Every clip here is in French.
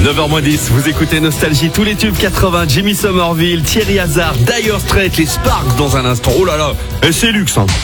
9h10, vous écoutez Nostalgie, tous les tubes 80, Jimmy Somerville, Thierry Hazard, Dire Straits, les Sparks dans un instant. Oh là là, et c'est luxe, hein.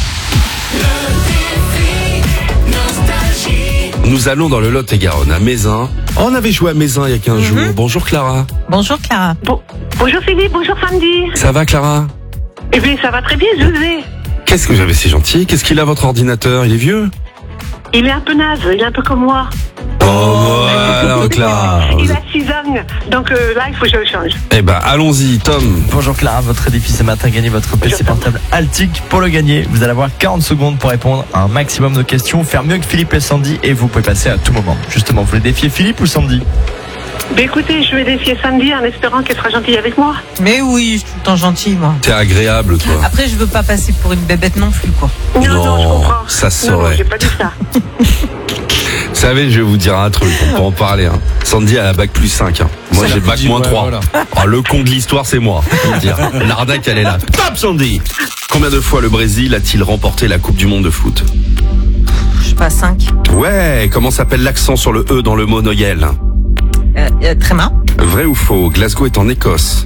Nous allons dans le Lot-et-Garonne, à Mézin. On avait joué à Mézin il y a 15 jours. Bonjour Clara. Bonjour Clara. Bonjour Philippe, bonjour Sandy. Ça va Clara? Eh bien, ça va très bien, José. Qu'est-ce que j'avais, c'est gentil. Qu'est-ce qu'il a votre ordinateur? Il est vieux? Il est un peu naze, il est un peu comme moi. Oh voilà Clara. Il a 6 ans, donc là, il faut que je le change. Eh ben allons-y, Tom. Bonjour Clara, votre défi ce matin, gagner votre PC portable Altic. Pour le gagner, vous allez avoir 40 secondes pour répondre à un maximum de questions, faire mieux que Philippe et Sandy, et vous pouvez passer à tout moment. Justement, vous voulez défier Philippe ou Sandy? Ben écoutez, je vais défier Sandy en espérant qu'elle sera gentille avec moi. Mais oui, je suis tout le temps gentille, moi. T'es agréable toi. Après, je veux pas passer pour une bébête non plus, quoi. Non, je comprends. Ça se Non, saurait. j'ai pas dit ça. Vous savez, je vais vous dire un truc, on peut en parler. Hein. Sandy a la bac plus 5. Hein. Moi, j'ai bac moins 3. Voilà. Oh, le con de l'histoire, c'est moi. Je veux dire. L'arnaque, elle est là. Top, Sandy! Combien de fois le Brésil a-t-il remporté la Coupe du Monde de foot? Je sais pas, 5. Ouais, comment s'appelle l'accent sur le E dans le mot Noël? Tréma. Vrai ou faux? Glasgow est en Écosse.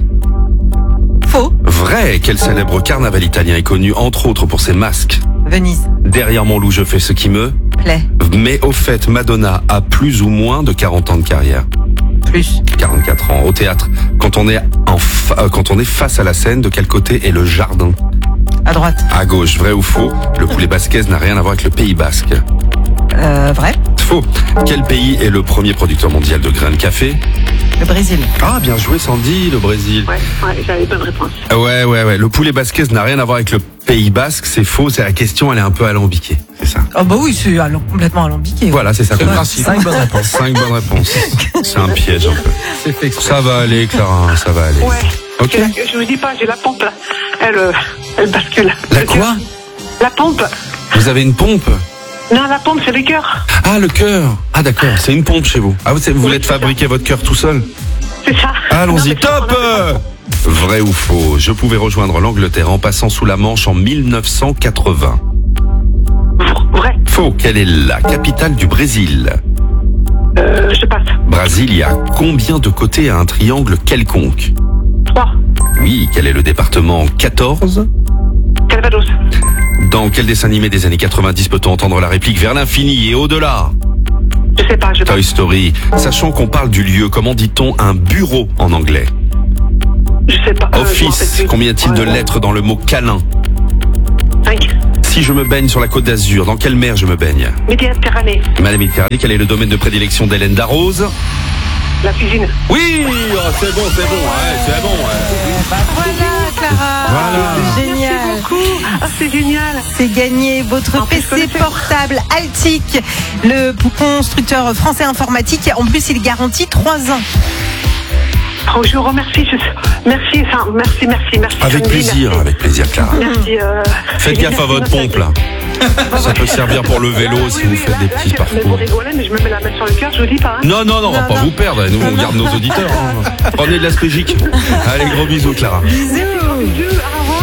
Faux. Vrai, quel célèbre carnaval italien est connu entre autres pour ses masques? Venise. Derrière mon loup, je fais ce qui me... Plaît. Mais au fait, Madonna a plus ou moins de 40 ans de carrière? Plus. 44 ans. Au théâtre, quand on est face à la scène, de quel côté est le jardin? À droite. À gauche. Vrai ou faux? Le poulet basquez n'a rien à voir avec le Pays Basque. Vrai. Faux. Quel pays est le premier producteur mondial de grains de café? Le Brésil. Ah, bien joué Sandy, le Brésil. Ouais, j'avais bonne réponse. Ouais. Le poulet basquez n'a rien à voir avec le Pays Basque, c'est faux. C'est la question, elle est un peu alambiquée. C'est ça. Oh bah oui, c'est complètement alambiqué. Voilà, c'est ça. C'est le principe. 5 bonnes réponses. 5 bonnes réponses. C'est un piège un peu. Ça va aller, Clara, ça va aller. Ouais. Ok. Je vous dis pas, j'ai la pompe là. Elle bascule. La quoi? La pompe. Vous avez une pompe? Non, la pompe, c'est le cœur. Ah, le cœur. Ah, d'accord. C'est une pompe chez vous. Ah, vous voulez fabriquer votre cœur tout seul? C'est ça. Allons-y. Non, mais Top! Vrai ou faux? Je pouvais rejoindre l'Angleterre en passant sous la Manche en 1980. Vrai. Faux. Quelle est la capitale du Brésil? Je passe. Brasilia. Combien de côtés a un triangle quelconque? 3. Oui. Quel est le département 14? Calvados. Dans quel dessin animé des années 90 peut-on entendre la réplique vers l'infini et au-delà? Je sais pas, je passe. Toy Story. Sachant qu'on parle du lieu, comment dit-on un bureau en anglais? Je sais pas. Office. Combien y a-t-il de lettres dans le mot câlin? 5. Si je me baigne sur la côte d'Azur, dans quelle mer je me baigne? Méditerranée. Madame Méditerranée, quel est le domaine de prédilection d'Hélène Darroze? La cuisine. Oui, oh, c'est bon, ouais, c'est bon. Ouais. Voilà, Clara. Voilà. Génial. Ah, c'est génial. C'est gagné votre En plus, je PC connaissais. portable Altic, le constructeur français informatique. En plus, il est garanti 3 ans. Oh, je vous remercie. Merci. Avec Sandy, plaisir, Clara. Merci. Faites gaffe à votre pompe, là. Ça peut servir pour le vélo si vous faites des petits Mais vous parcours. rigolez, mais je me mets la main sur le cœur, je vous dis pas. Hein. Non, on va pas vous perdre. Nous, on garde nos auditeurs. Hein. Prenez de la spégique. Allez, gros bisous, Clara. Bisous. Au revoir.